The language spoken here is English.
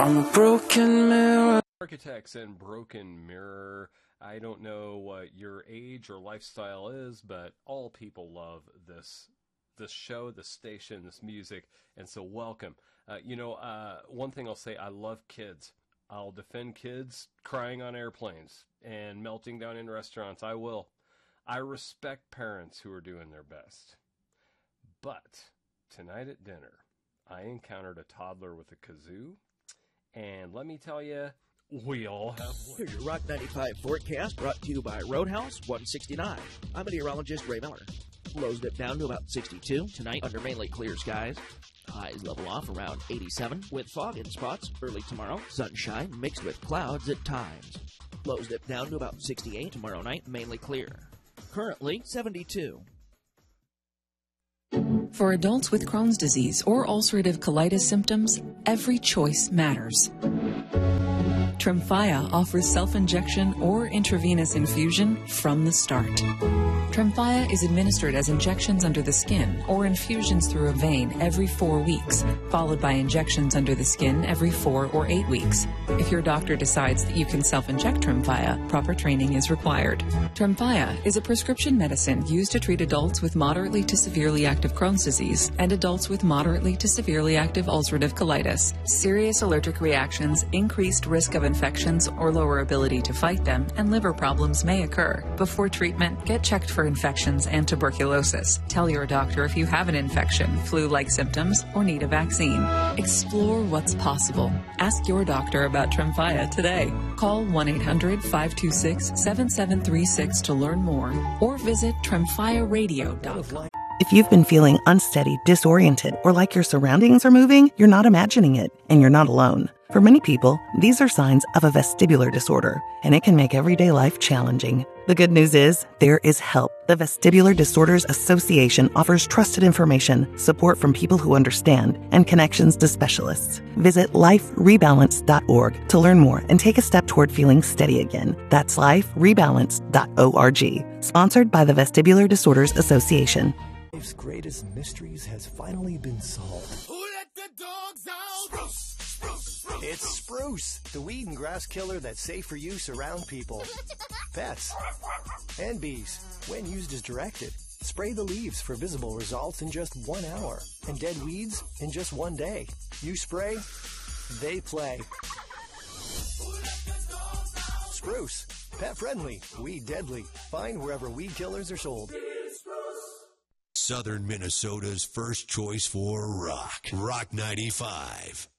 I'm a broken mirror. Architects and Broken Mirror. I don't know what your age or lifestyle is, but all people love this show, this station, this music, and so welcome. One thing I'll say, I love kids. I'll defend kids crying on airplanes and melting down in restaurants. I will. I respect parents who are doing their best. But tonight at dinner, I encountered a toddler with a kazoo, and let me tell you, we all have one. Here's your Rock 95 forecast brought to you by Roadhouse 169. I'm meteorologist Ray Miller. Lows dip down to about 62 tonight under mainly clear skies. Highs level off around 87 with fog in spots early tomorrow. Sunshine mixed with clouds at times. Lows dip down to about 68 tomorrow night, mainly clear. Currently 72. For adults with Crohn's disease or ulcerative colitis symptoms, every choice matters. Tremfya offers self-injection or intravenous infusion from the start. Tremfya is administered as injections under the skin or infusions through a vein every 4 weeks, followed by injections under the skin every 4 or 8 weeks. If your doctor decides that you can self-inject Tremfya, proper training is required. Tremfya is a prescription medicine used to treat adults with moderately to severely active Crohn's disease and adults with moderately to severely active ulcerative colitis. Serious allergic reactions, increased risk of infections or lower ability to fight them, and liver problems may occur. Before treatment, get checked for infections and tuberculosis. Tell your doctor if you have an infection, flu-like symptoms, or need a vaccine. Explore what's possible. Ask your doctor about Tremfya today. Call 1-800-526-7736 to learn more or visit tremfyaradio.com. If you've been feeling unsteady, disoriented, or like your surroundings are moving, you're not imagining it, and you're not alone. For many people, these are signs of a vestibular disorder, and it can make everyday life challenging. The good news is, there is help. The Vestibular Disorders Association offers trusted information, support from people who understand, and connections to specialists. Visit liferebalance.org to learn more and take a step toward feeling steady again. That's liferebalance.org. Sponsored by the Vestibular Disorders Association. Life's greatest mysteries has finally been solved. Who let the dogs out? Spruce, spruce, spruce. It's Spruce, the weed and grass killer that's safe for use around people, pets, and bees. When used as directed, spray the leaves for visible results in just 1 hour, and dead weeds in just 1 day. You spray, they play. Spruce, pet friendly, weed deadly. Find wherever weed killers are sold. Southern Minnesota's first choice for rock. Rock 95.